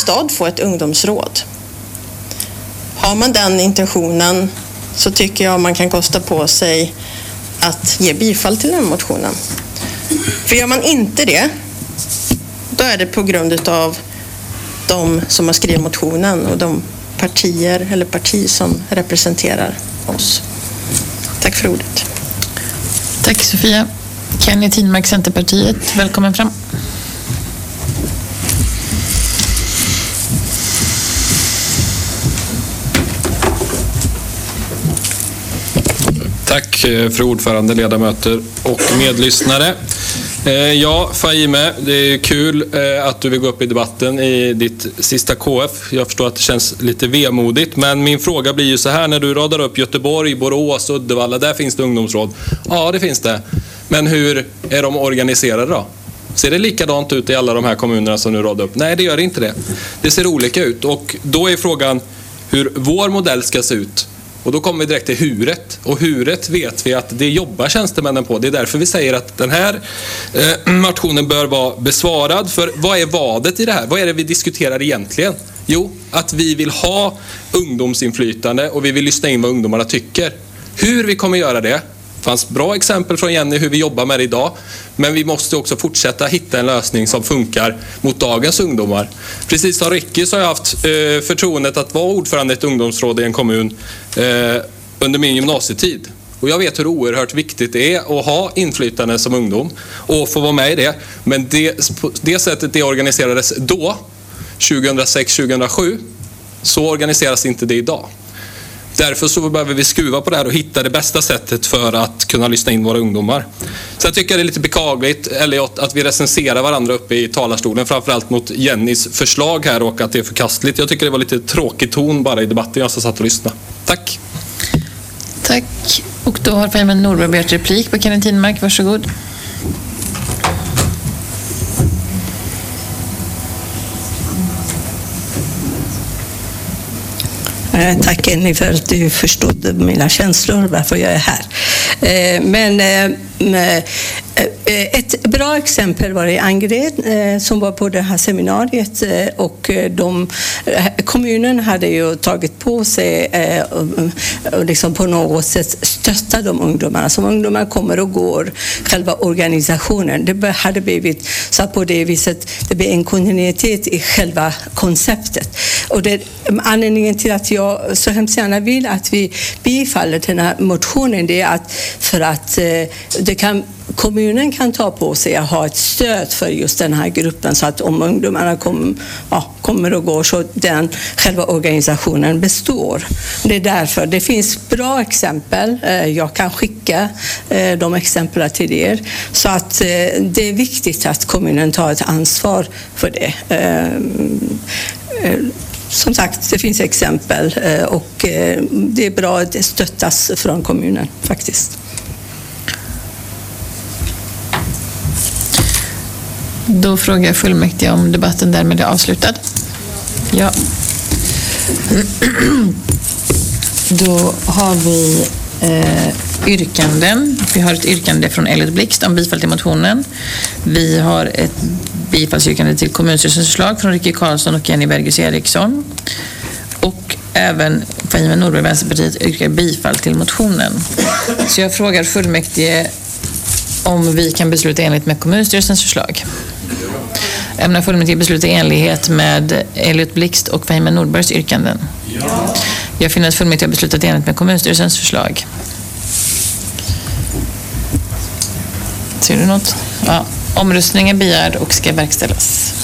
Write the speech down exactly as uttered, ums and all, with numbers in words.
stad få ett ungdomsråd. Har man den intentionen så tycker jag man kan kosta på sig att ge bifall till den motionen. För gör man inte det, då är det på grund av de som har skrivit motionen och de partier eller parti som representerar oss. Tack för ordet. Tack Sofia. Kenny Tinmark, Centerpartiet, välkommen fram. Tack för ordförande, ledamöter och medlyssnare. Ja, Fahime, det är kul att du vill gå upp i debatten i ditt sista K F. Jag förstår att det känns lite vemodigt, men min fråga blir ju så här: när du radar upp Göteborg, Borås, Uddevalla, där finns det ungdomsråd. Ja, det finns det. Men hur är de organiserade då? Ser det likadant ut i alla de här kommunerna som du radar upp? Nej, det gör inte det. Det ser olika ut, och då är frågan hur vår modell ska se ut. Och då kommer vi direkt till huret. Och huret vet vi att det jobbar tjänstemännen på. Det är därför vi säger att den här eh, motionen bör vara besvarad. För vad är vadet i det här? Vad är det vi diskuterar egentligen? Jo, att vi vill ha ungdomsinflytande och vi vill lyssna in vad ungdomarna tycker. Hur vi kommer göra det? Det fanns bra exempel från Jenny hur vi jobbar med det idag. Men vi måste också fortsätta hitta en lösning som funkar mot dagens ungdomar. Precis som Ricky så har jag haft eh, förtroendet att vara ordförande i ett ungdomsråd i en kommun eh, under min gymnasietid. Och jag vet hur oerhört viktigt det är att ha inflytande som ungdom och få vara med i det. Men det, det sättet det organiserades då, tjugohundrasex tjugohundrasju, så organiseras inte det idag. Därför så behöver vi skruva på det här och hitta det bästa sättet för att kunna lyssna in våra ungdomar. Så jag tycker det är lite bekagligt, Elliot, att vi recenserar varandra uppe i talarstolen, framförallt mot Jennys förslag här, och att det är förkastligt. Jag tycker det var lite tråkig ton bara i debatten jag som satt och lyssnade. Tack. Tack. Och då har Fahime Norberg begärt replik på Kenny Tinmark. Varsågod. Tack Jenny för att du förstod mina känslor, varför jag är här. Men ett bra exempel var i Angered som var på det här seminariet, och de, kommunen hade ju tagit på sig och liksom på något sätt stötta de ungdomarna. Som ungdomar kommer och går, själva organisationen. Det hade blivit så att på det viset det blir en kontinuitet i själva konceptet. Och det anledningen till att jag så hemskt gärna vill att vi bifaller den här motionen, det är att för att det kan kommunen kan ta på sig att ha ett stöd för just den här gruppen, så att om ungdomarna kom, ja, kommer och går så den själva organisationen består. Det är därför det finns bra exempel. Jag kan skicka de exemplen till er, så att det är viktigt att kommunen tar ett ansvar för det. Som sagt, det finns exempel och det är bra att det stöttas från kommunen faktiskt. Då frågar jag fullmäktige om debatten därmed är avslutad. Ja. Då har vi eh, yrkanden. Vi har ett yrkande från Elliot Blixt om bifall till motionen. Vi har ett bifallsyrkande till kommunstyrelsens förslag från Ricky Karlsson och Jenny Bergus Eriksson. Och även Fahime Norberg, Vänsterpartiet, yrkar bifall till motionen. Så jag frågar fullmäktige om vi kan besluta enligt med kommunstyrelsens förslag. Ämnar fullmäktige besluta i enlighet med Elliot Blixt och Fahime Norbergs yrkanden? Ja. Jag finner att fullmäktige har beslutat enligt med kommunstyrelsens förslag. Ser du något? Ja. Omröstningen begärd och ska verkställas.